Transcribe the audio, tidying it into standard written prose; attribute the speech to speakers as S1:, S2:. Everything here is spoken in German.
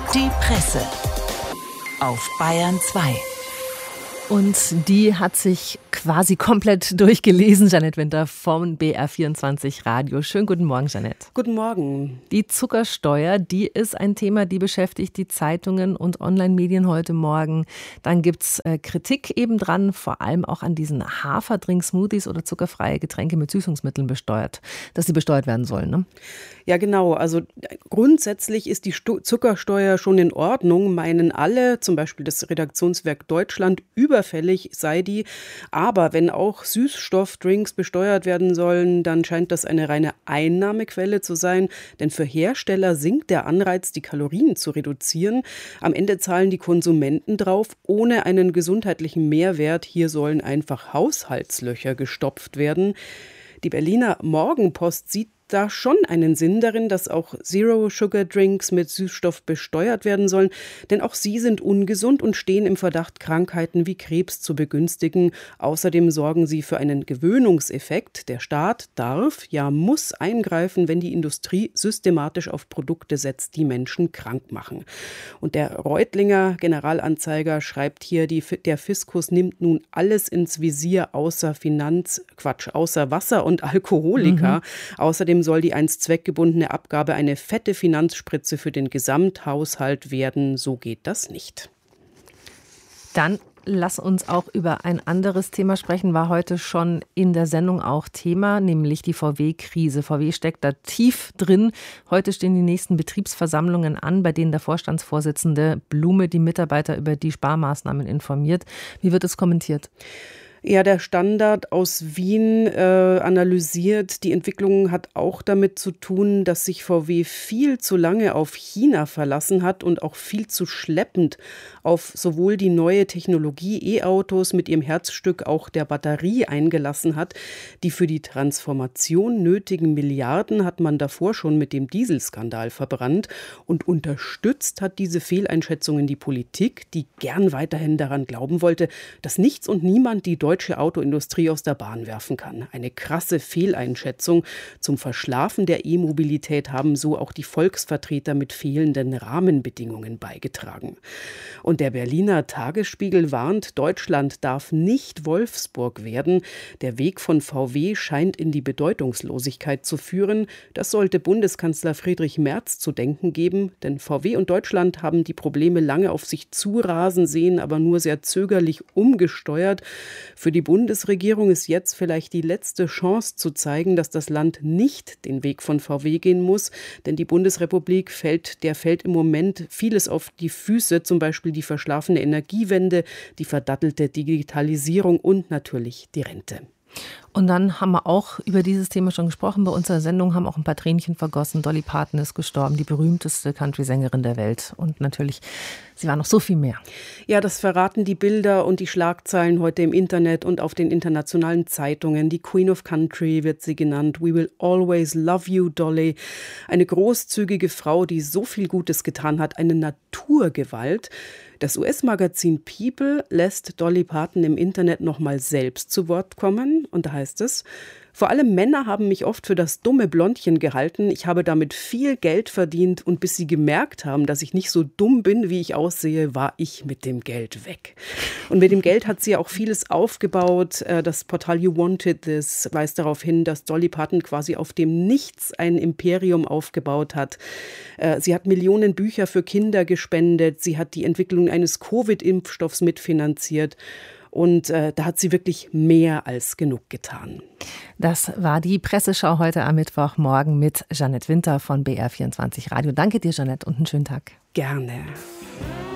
S1: Die Presse auf Bayern 2.
S2: Und die hat sich quasi komplett durchgelesen, Jeanette Winter vom BR24 Radio. Schönen guten Morgen, Jeanette.
S3: Guten Morgen.
S2: Die Zuckersteuer, die ist ein Thema, die beschäftigt die Zeitungen und Online-Medien heute Morgen. Dann gibt's Kritik eben dran, vor allem auch an diesen Haferdrink-Smoothies oder zuckerfreie Getränke mit Süßungsmitteln besteuert, dass sie besteuert werden sollen, ne?
S3: Ja, genau. Also grundsätzlich ist die Zuckersteuer schon in Ordnung, meinen alle, zum Beispiel das Redaktionswerk Deutschland, überfällig sei die. Aber wenn auch Süßstoffdrinks besteuert werden sollen, dann scheint das eine reine Einnahmequelle zu sein. Denn für Hersteller sinkt der Anreiz, die Kalorien zu reduzieren. Am Ende zahlen die Konsumenten drauf, ohne einen gesundheitlichen Mehrwert. Hier sollen einfach Haushaltslöcher gestopft werden. Die Berliner Morgenpost sieht da schon einen Sinn darin, dass auch Zero-Sugar-Drinks mit Süßstoff besteuert werden sollen, denn auch sie sind ungesund und stehen im Verdacht, Krankheiten wie Krebs zu begünstigen. Außerdem sorgen sie für einen Gewöhnungseffekt. Der Staat darf, ja muss eingreifen, wenn die Industrie systematisch auf Produkte setzt, die Menschen krank machen. Und der Reutlinger Generalanzeiger schreibt hier, der Fiskus nimmt nun alles ins Visier außer außer Wasser und Alkoholika. Außerdem soll die einst zweckgebundene Abgabe eine fette Finanzspritze für den Gesamthaushalt werden. So geht das nicht.
S2: Dann lass uns auch über ein anderes Thema sprechen, war heute schon in der Sendung auch Thema, nämlich die VW-Krise. VW steckt da tief drin. Heute stehen die nächsten Betriebsversammlungen an, bei denen der Vorstandsvorsitzende Blume die Mitarbeiter über die Sparmaßnahmen informiert. Wie wird es kommentiert?
S3: Ja, der Standard aus Wien analysiert, die Entwicklung hat auch damit zu tun, dass sich VW viel zu lange auf China verlassen hat und auch viel zu schleppend auf sowohl die neue Technologie E-Autos mit ihrem Herzstück auch der Batterie eingelassen hat. Die für die Transformation nötigen Milliarden hat man davor schon mit dem Dieselskandal verbrannt. Und unterstützt hat diese Fehleinschätzungen die Politik, die gern weiterhin daran glauben wollte, dass nichts und niemand die deutsche Autoindustrie aus der Bahn werfen kann. Eine krasse Fehleinschätzung. Zum Verschlafen der E-Mobilität haben so auch die Volksvertreter mit fehlenden Rahmenbedingungen beigetragen. Und der Berliner Tagesspiegel warnt, Deutschland darf nicht Wolfsburg werden. Der Weg von VW scheint in die Bedeutungslosigkeit zu führen. Das sollte Bundeskanzler Friedrich Merz zu denken geben, denn VW und Deutschland haben die Probleme lange auf sich zurasen sehen, aber nur sehr zögerlich umgesteuert. Für die Bundesregierung ist jetzt vielleicht die letzte Chance zu zeigen, dass das Land nicht den Weg von VW gehen muss, denn die Bundesrepublik fällt im Moment vieles auf die Füße, zum Beispiel die verschlafene Energiewende, die verdattelte Digitalisierung und natürlich die Rente.
S2: Und dann haben wir auch über dieses Thema schon gesprochen. Bei unserer Sendung haben auch ein paar Tränchen vergossen. Dolly Parton ist gestorben, die berühmteste Country-Sängerin der Welt. Und natürlich, sie war noch so viel mehr.
S3: Ja, das verraten die Bilder und die Schlagzeilen heute im Internet und auf den internationalen Zeitungen. Die Queen of Country wird sie genannt. We will always love you, Dolly. Eine großzügige Frau, die so viel Gutes getan hat. Eine Naturgewalt. Das US-Magazin People lässt Dolly Parton im Internet nochmal selbst zu Wort kommen. Und da heißt es: Vor allem Männer haben mich oft für das dumme Blondchen gehalten. Ich habe damit viel Geld verdient und bis sie gemerkt haben, dass ich nicht so dumm bin, wie ich aussehe, war ich mit dem Geld weg. Und mit dem Geld hat sie auch vieles aufgebaut. Das Portal You Wanted This weist darauf hin, dass Dolly Parton quasi auf dem Nichts ein Imperium aufgebaut hat. Sie hat Millionen Bücher für Kinder gespendet. Sie hat die Entwicklung eines Covid-Impfstoffs mitfinanziert. Und da hat sie wirklich mehr als genug getan.
S2: Das war die Presseschau heute am Mittwochmorgen mit Jeanette Winter von BR24 Radio. Danke dir, Jeanette, und einen schönen Tag.
S3: Gerne.